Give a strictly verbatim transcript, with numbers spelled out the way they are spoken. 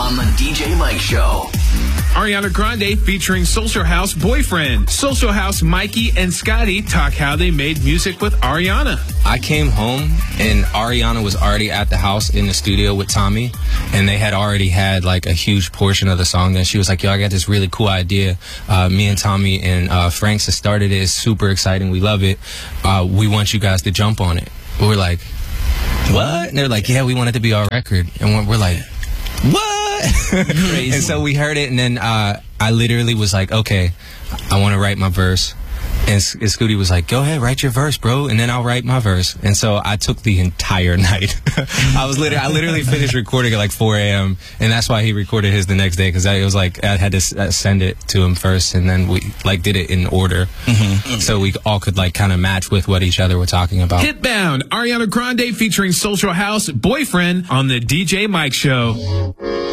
on the D J Mike Show. Ariana Grande featuring Social House Boyfriend. Social House Mikey and Scotty talk how they made music with Ariana. I came home and Ariana was already at the house in the studio with Tommy, and they had already had like a huge portion of the song. And she was like, yo, I got this really cool idea. Uh, me and Tommy and uh, Franks have started it. It's super exciting. We love it. Uh, we want you guys to jump on it. We're like, what? And they're like, yeah, we want it to be our record. And we're like, what? Crazy. And so we heard it, and then uh, I literally was like, okay, I want to write my verse. And, and Scooty was like, go ahead, write your verse, bro, and then I'll write my verse. And so I took the entire night. I was literally, I literally finished recording at like four A M and that's why he recorded his the next day, because it was like I had to send it to him first, and then we like did it in order, mm-hmm. so we all could like kind of match with what each other were talking about. Hitbound, Ariana Grande featuring Social House Boyfriend on the D J Mike Show.